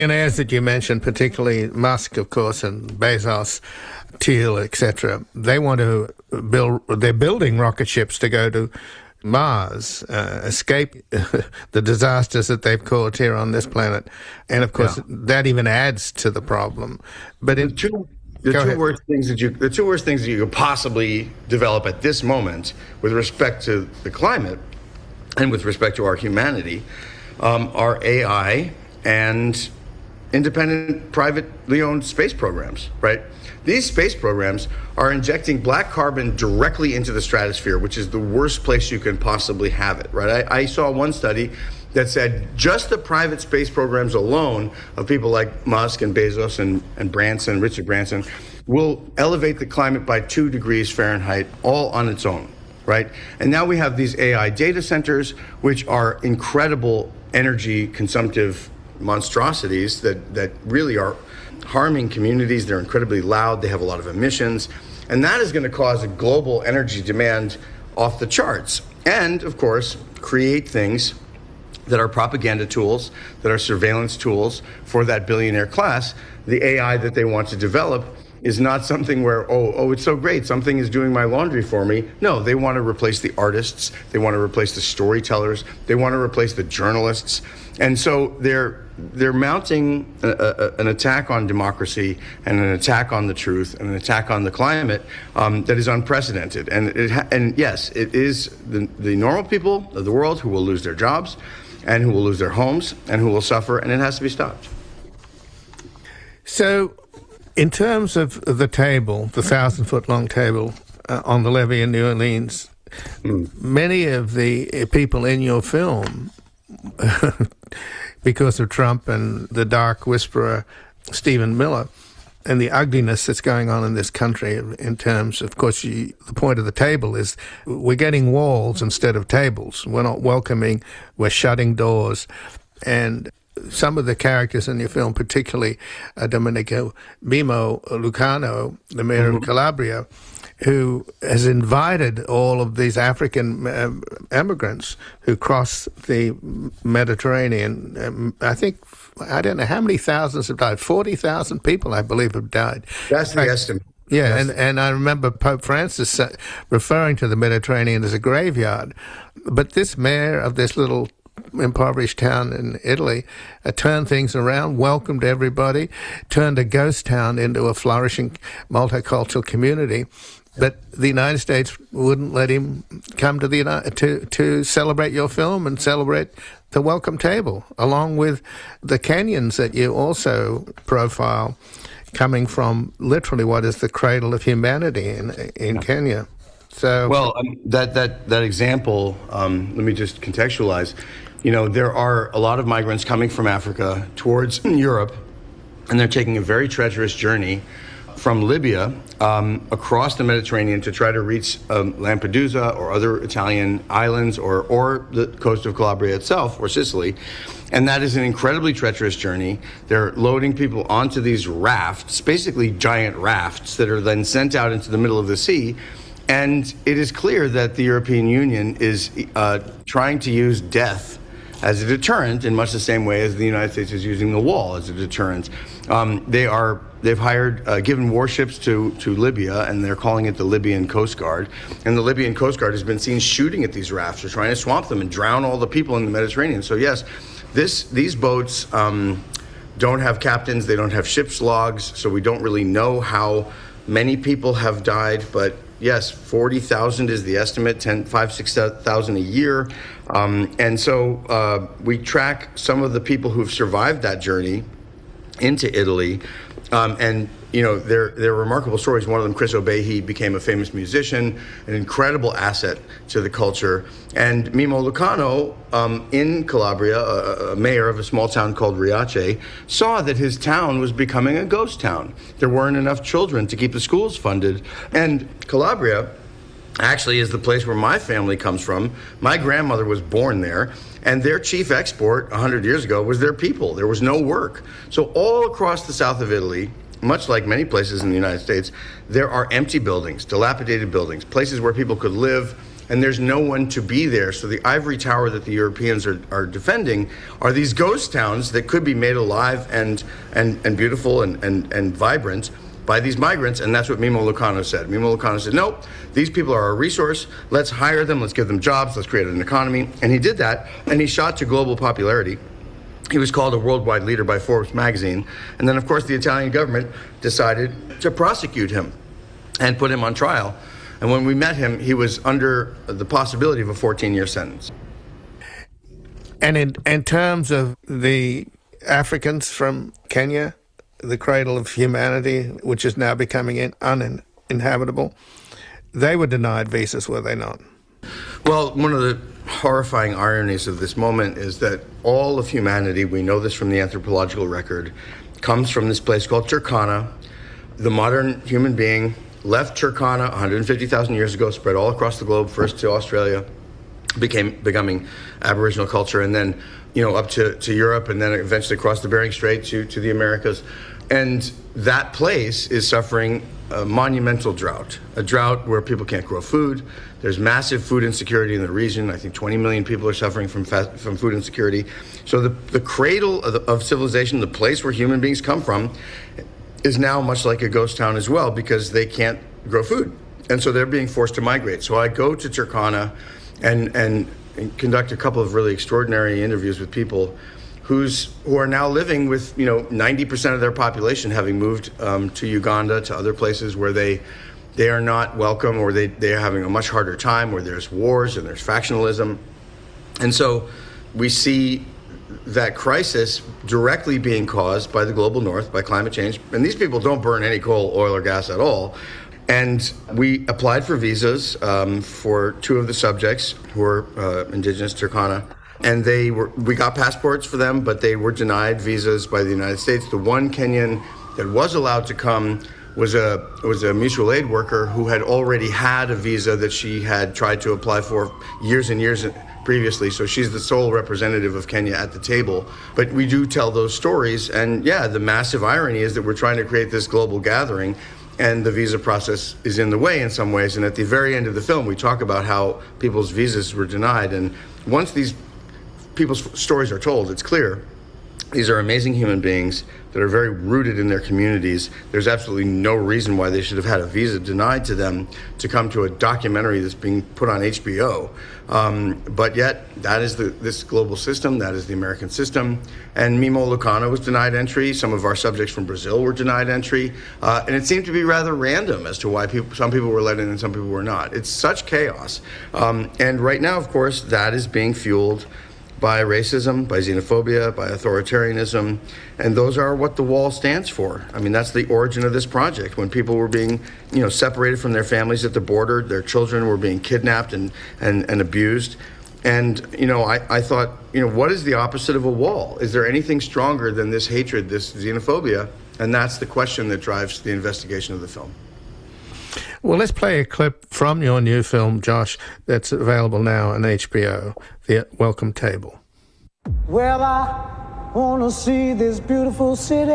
billionaires that you mentioned, particularly Musk, of course, and Bezos, Thiel, etc., they want to they're building rocket ships to go to Mars, escape the disasters that they've caused here on this planet. And of course, that even adds to the problem. But the two worst things that you could possibly develop at this moment with respect to the climate and with respect to our humanity are AI and independent privately owned space programs, right? These space programs are injecting black carbon directly into the stratosphere, which is the worst place you can possibly have it, right? I saw one study that said just the private space programs alone of people like Musk and Bezos and Branson, Richard Branson, will elevate the climate by 2 degrees Fahrenheit all on its own, right? And now we have these AI data centers, which are incredible energy consumptive monstrosities that really are harming communities. They're incredibly loud. They have a lot of emissions. And that is going to cause a global energy demand off the charts. And, of course, create things that are propaganda tools, that are surveillance tools for that billionaire class. The AI that they want to develop is not something where, it's so great, something is doing my laundry for me. No, they want to replace the artists. They want to replace the storytellers. They want to replace the journalists. And so they're mounting an attack on democracy and an attack on the truth and an attack on the climate that is unprecedented. And yes, it is the normal people of the world who will lose their jobs and who will lose their homes and who will suffer, and it has to be stopped. So, in terms of the table, the 1,000-foot-long table on the levee in New Orleans, many of the people in your film, because of Trump and the dark whisperer Stephen Miller, and the ugliness that's going on in this country in terms, of course, the point of the table is we're getting walls instead of tables. We're not welcoming, we're shutting doors. And some of the characters in your film, particularly Domenico Mimo Lucano, the mayor of Calabria, who has invited all of these African immigrants who cross the Mediterranean. I don't know how many thousands have died. 40,000 people, I believe, have died. That's the estimate. Yeah, and I remember Pope Francis referring to the Mediterranean as a graveyard. But this mayor of this little impoverished town in Italy turned things around, welcomed everybody, turned a ghost town into a flourishing multicultural community. But the United States wouldn't let him come to to celebrate your film and celebrate the welcome table, along with the canyons that you also profile, coming from literally what is the cradle of humanity in Kenya. So, well, that example. Let me just contextualize. There are a lot of migrants coming from Africa towards Europe, and they're taking a very treacherous journey from Libya across the Mediterranean to try to reach Lampedusa or other Italian islands or the coast of Calabria itself or Sicily. And that is an incredibly treacherous journey. They're loading people onto these rafts, basically giant rafts that are then sent out into the middle of the sea. And it is clear that the European Union is trying to use death as a deterrent in much the same way as the United States is using the wall as a deterrent. They've hired, given warships to Libya, and they're calling it the Libyan Coast Guard. And the Libyan Coast Guard has been seen shooting at these rafts. They're trying to swamp them and drown all the people in the Mediterranean. So yes, these boats don't have captains, they don't have ship's logs, so we don't really know how many people have died, but yes, 40,000 is the estimate, 6,000 a year. And so we track some of the people who've survived that journey into Italy. And, they're remarkable stories. One of them, Chris Obehi, became a famous musician, an incredible asset to the culture. And Mimo Lucano in Calabria, a mayor of a small town called Riace, saw that his town was becoming a ghost town. There weren't enough children to keep the schools funded. And Calabria actually is the place where my family comes from. My grandmother was born there, and their chief export 100 years ago was their people. There was no work. So all across the south of Italy, much like many places in the United States, there are empty buildings, dilapidated buildings, places where people could live and there's no one to be there. So the ivory tower that the Europeans are defending are these ghost towns that could be made alive and beautiful and vibrant by these migrants, and that's what Mimo Lucano said. Mimo Lucano said, no, these people are a resource. Let's hire them. Let's give them jobs. Let's create an economy. And he did that, and he shot to global popularity. He was called a worldwide leader by Forbes magazine. And then, of course, the Italian government decided to prosecute him and put him on trial. And when we met him, he was under the possibility of a 14-year sentence. And in terms of the Africans from Kenya, the cradle of humanity, which is now becoming uninhabitable, they were denied visas, were they not? Well, one of the horrifying ironies of this moment is that all of humanity, we know this from the anthropological record, comes from this place called Turkana. The modern human being left Turkana 150,000 years ago, spread all across the globe, first to Australia, becoming Aboriginal culture, and then up to Europe, and then eventually across the Bering Strait to the Americas. And that place is suffering a monumental drought, a drought where people can't grow food. There's massive food insecurity in the region. I think 20 million people are suffering from food insecurity. So the cradle of civilization, the place where human beings come from, is now much like a ghost town as well, because they can't grow food. And so they're being forced to migrate. So I go to Turkana and conduct a couple of really extraordinary interviews with people who are now living with 90% of their population having moved to Uganda, to other places where they are not welcome, or they are having a much harder time, where there's wars and there's factionalism. And so we see that crisis directly being caused by the global north, by climate change. And these people don't burn any coal, oil, or gas at all. And we applied for visas for two of the subjects who are indigenous Turkana. And we got passports for them, but they were denied visas by the United States. The one Kenyan that was allowed to come was a mutual aid worker who had already had a visa that she had tried to apply for years and years previously. So she's the sole representative of Kenya at the table. But we do tell those stories. And yeah, the massive irony is that we're trying to create this global gathering, and the visa process is in the way in some ways. And at the very end of the film, we talk about how people's visas were denied. And once these people's stories are told, it's clear these are amazing human beings that are very rooted in their communities. There's absolutely no reason why they should have had a visa denied to them to come to a documentary that's being put on HBO. But yet, that is this global system, that is the American system. And Mimo Lucano was denied entry. Some of our subjects from Brazil were denied entry. And it seemed to be rather random as to why some people were let in and some people were not. It's such chaos. And right now, of course, that is being fueled by racism, by xenophobia, by authoritarianism, and those are what the wall stands for. I mean, that's the origin of this project. When people were being, separated from their families at the border, their children were being kidnapped and abused. And, I thought, what is the opposite of a wall? Is there anything stronger than this hatred, this xenophobia? And that's the question that drives the investigation of the film. Well, let's play a clip from your new film, Josh, that's available now on HBO, The Welcome Table. Well, I want to see this beautiful city.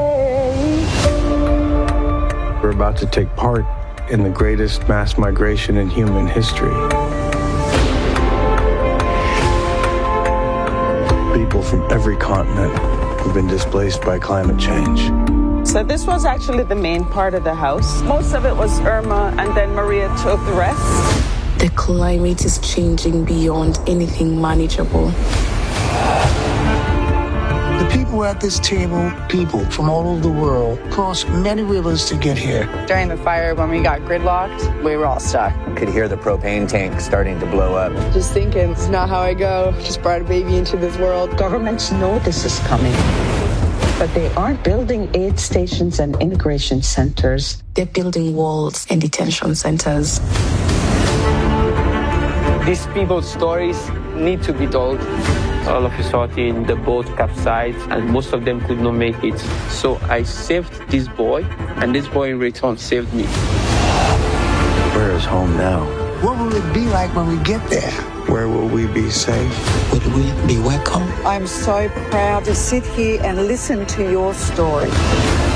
We're about to take part in the greatest mass migration in human history. People from every continent have been displaced by climate change. So this was actually the main part of the house. Most of it was Irma, and then Maria took the rest. The climate is changing beyond anything manageable. The people at this table, people from all over the world, crossed many rivers to get here. During the fire, when we got gridlocked, we were all stuck. Could hear the propane tank starting to blow up. Just thinking, it's not how I go. Just brought a baby into this world. Governments know this is coming, but they aren't building aid stations and immigration centers. They're building walls and detention centers. These people's stories need to be told. All of a sudden, the boat capsized, and most of them could not make it. So I saved this boy, and this boy in return saved me. Where is home now? What will it be like when we get there? Where will we be safe? Would we be welcome? I'm so proud to sit here and listen to your story.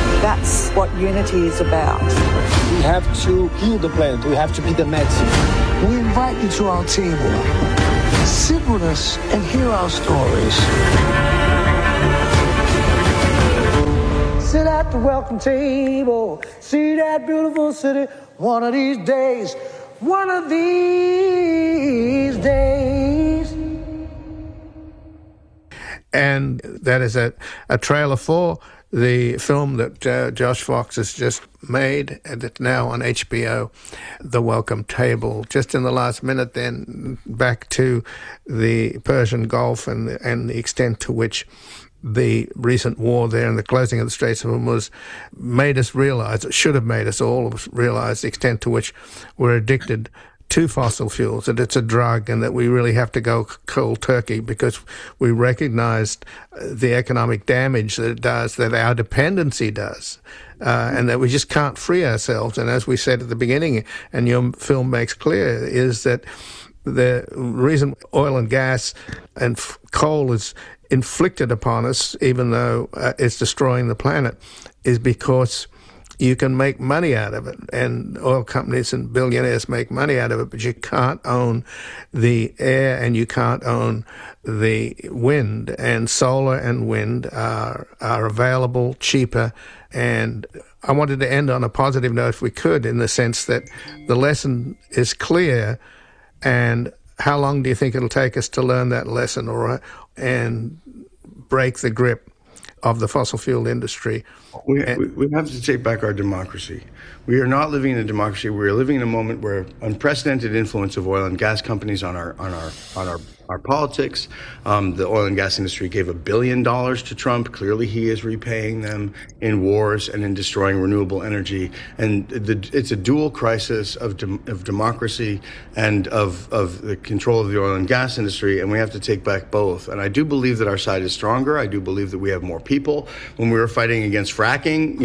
That's what unity is about. We have to heal the planet. We have to be the medicine. We invite you to our table. Sit with us and hear our stories. Sit at the welcome table, see that beautiful city. One of these days, one of these days. And that is a trailer for the film that Josh Fox has just made, and it's now on HBO, The Welcome Table. Just in the last minute then, back to the Persian Gulf and the extent to which the recent war there and the closing of the Straits of Hormuz made us realize, it should have made us all realize the extent to which we're addicted to fossil fuels, that it's a drug and that we really have to go cold turkey because we recognized the economic damage that it does, that our dependency does, and that we just can't free ourselves. And as we said at the beginning, and your film makes clear, is that the reason oil and gas and coal is inflicted upon us, even though it's destroying the planet, is because you can make money out of it, and oil companies and billionaires make money out of it, but you can't own the air and you can't own the wind. And solar and wind are available, cheaper, and I wanted to end on a positive note if we could, in the sense that the lesson is clear. And how long do you think it'll take us to learn that lesson and break the grip of the fossil fuel industry? We have to take back our democracy. We are not living in a democracy. We are living in a moment where unprecedented influence of oil and gas companies on our politics. The oil and gas industry gave $1 billion to Trump. Clearly, he is repaying them in wars and in destroying renewable energy. And it's a dual crisis of democracy and of the control of the oil and gas industry. And we have to take back both. And I do believe that our side is stronger. I do believe that we have more people. When we were fighting against fracking,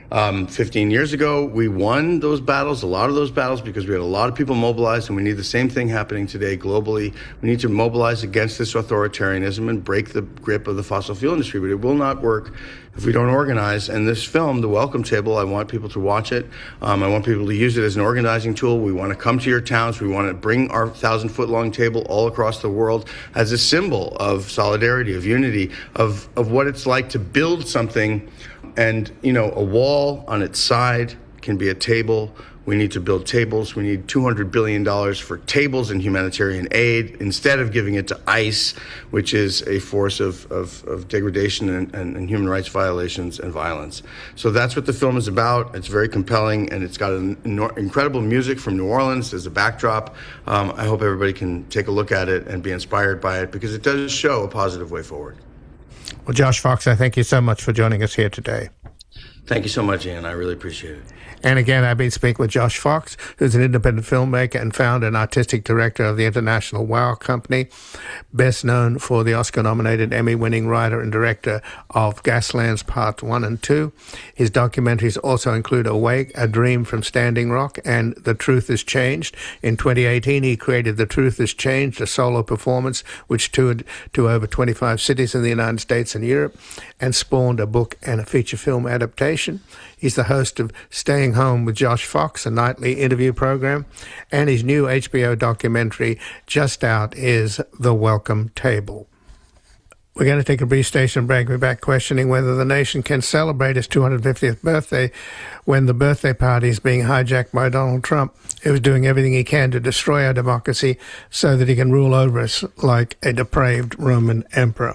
15 years ago, we won those battles, a lot of those battles, because we had a lot of people mobilized, and we need the same thing happening today globally. We need to mobilize against this authoritarianism and break the grip of the fossil fuel industry, but it will not work if we don't organize. And this film, The Welcome Table, I want people to watch it. I want people to use it as an organizing tool. We want to come to your towns. We want to bring our 1,000-foot-long table all across the world as a symbol of solidarity, of unity, of what it's like to build something. And, a wall on its side can be a table. We need to build tables. We need $200 billion for tables and humanitarian aid instead of giving it to ICE, which is a force of degradation and human rights violations and violence. So that's what the film is about. It's very compelling, and it's got incredible music from New Orleans as a backdrop. I hope everybody can take a look at it and be inspired by it, because it does show a positive way forward. Well, Josh Fox, I thank you so much for joining us here today. Thank you so much, Ian. I really appreciate it. And again, I've been speaking with Josh Fox, who's an independent filmmaker and founder and artistic director of the international WOW Company, best known for the Oscar-nominated, Emmy-winning writer and director of Gaslands Part 1 and 2. His documentaries also include Awake, A Dream from Standing Rock, and The Truth Has Changed. In 2018, he created The Truth Has Changed, a solo performance which toured to over 25 cities in the United States and Europe, and spawned a book and a feature film adaptation. He's the host of Staying Home with Josh Fox, a nightly interview program, and his new HBO documentary, just out, is The Welcome Table. We're going to take a brief station break. We're back questioning whether the nation can celebrate its 250th birthday when the birthday party is being hijacked by Donald Trump, who is doing everything he can to destroy our democracy so that he can rule over us like a depraved Roman emperor.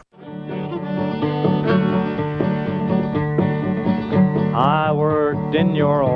I worked in your